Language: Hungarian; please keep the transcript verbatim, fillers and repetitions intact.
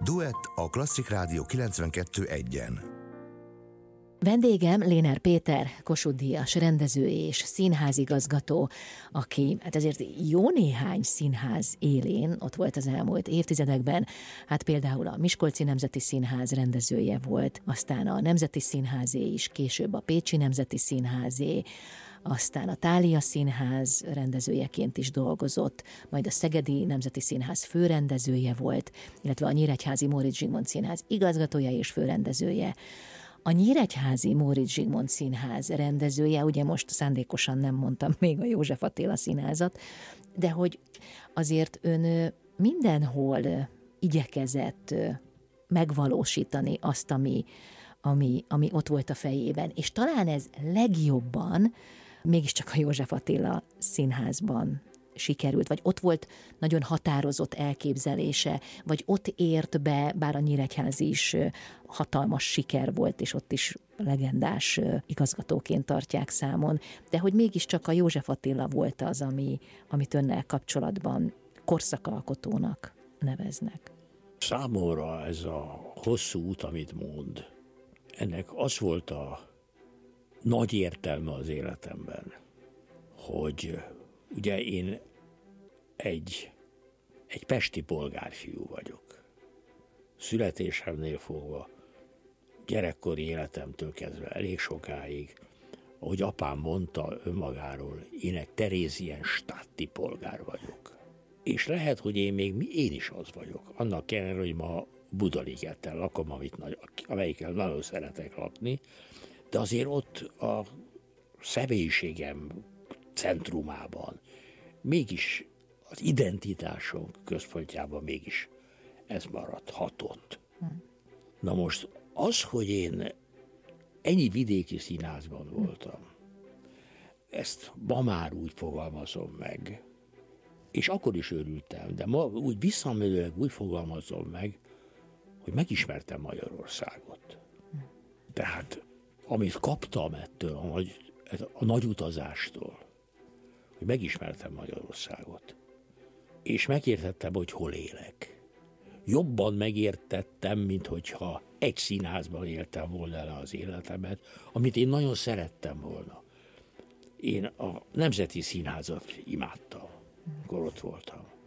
Duett a Klasszik Rádió kilencvenkettő egyen. Vendégem Léner Péter, Kossuth-díjas rendező és színházigazgató, aki hát ezért jó néhány színház élén ott volt az elmúlt évtizedekben. Hát például a Miskolci Nemzeti Színház rendezője volt, aztán a Nemzeti Színházé is, később a Pécsi Nemzeti Színházé, aztán a Thália Színház rendezőjeként is dolgozott, majd a Szegedi Nemzeti Színház főrendezője volt, illetve a Nyíregyházi Móricz Zsigmond Színház igazgatója és főrendezője. A Nyíregyházi Móricz Zsigmond Színház rendezője, ugye most szándékosan nem mondtam még a József Attila Színházat, de hogy azért ön mindenhol igyekezett megvalósítani azt, ami, ami, ami ott volt a fejében. És talán ez legjobban mégiscsak a József Attila Színházban sikerült, vagy ott volt nagyon határozott elképzelése, vagy ott ért be, bár a Nyíregyházi is hatalmas siker volt, és ott is legendás igazgatóként tartják számon, de hogy mégiscsak a József Attila volt az, ami, amit önnel kapcsolatban korszakalkotónak neveznek. Számomra ez a hosszú út, amit mond, ennek az volt a nagy értelme az életemben, hogy ugye én egy, egy pesti polgárfiú vagyok. Születésemnél fogva, gyerekkori életemtől kezdve elég sokáig, ahogy apám mondta önmagáról, én egy Terézienstadti polgár vagyok. És lehet, hogy én még én is az vagyok. Annak ellenére, hogy ma Budaligeten lakom, amit nagy, amelyikkel nagyon szeretek lakni, de azért ott a személyiségem centrumában, mégis az identitásom központjában mégis ez maradhatott. Hmm. Na most az, hogy én ennyi vidéki színházban voltam, ezt ma már úgy fogalmazom meg, és akkor is örültem, de ma úgy visszamenőleg úgy fogalmazom meg, hogy megismertem Magyarországot. Hmm. Tehát amit kaptam ettől a nagy, a nagy utazástól, hogy megismertem Magyarországot, és megértettem, hogy hol élek. Jobban megértettem, mint hogyha egy színházban éltem volna el az életemet, amit én nagyon szerettem volna. Én a Nemzeti Színházat imádtam, amikor ott voltam.